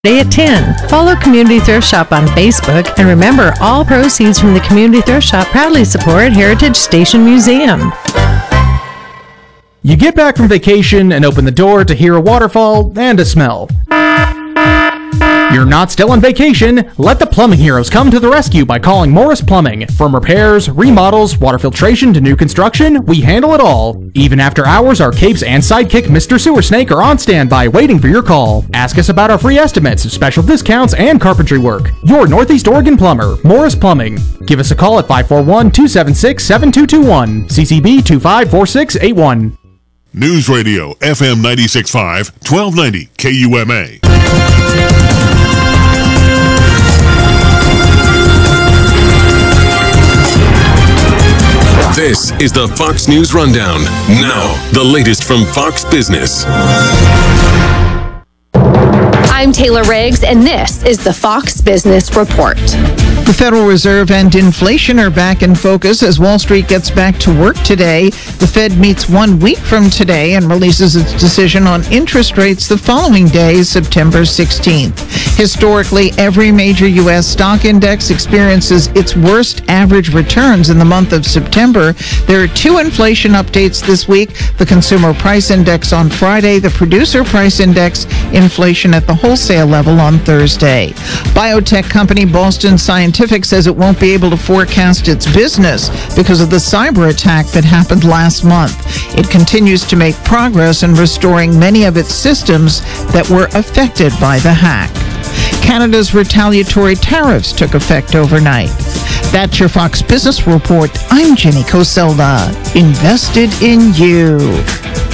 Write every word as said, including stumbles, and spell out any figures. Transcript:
at ten. Follow Community Thrift Shop on Facebook, and remember, all proceeds from the Community Thrift Shop proudly support Heritage Station Museum. You get back from vacation and open the door to hear a waterfall and a smell. You're not still on vacation. Let the plumbing heroes come to the rescue by calling Morris Plumbing. From repairs, remodels, water filtration to new construction, we handle it all. Even after hours, our capes and sidekick Mister Sewer Snake are on standby waiting for your call. Ask us about our free estimates, special discounts, and carpentry work. Your Northeast Oregon plumber, Morris Plumbing. Give us a call at five four one, two seven six, seven two two one, C C B two five four six eight one. News Radio, F M ninety-six point five, twelve ninety K U M A. This is the Fox News Rundown. Now, the latest from Fox Business. I'm Taylor Riggs, and this is the Fox Business Report. The Federal Reserve and inflation are back in focus as Wall Street gets back to work today. The Fed meets one week from today and releases its decision on interest rates the following day, September sixteenth. Historically, every major U S stock index experiences its worst average returns in the month of September. There are two inflation updates this week: the Consumer Price Index on Friday, the Producer Price Index, inflation at the wholesale level on Thursday. Biotech company Boston Scientific says it won't be able to forecast its business because of the cyber attack that happened last month. It continues to make progress in restoring many of its systems that were affected by the hack. Canada's retaliatory tariffs took effect overnight. That's your Fox Business Report. I'm Jenny Coselda. Invested in you.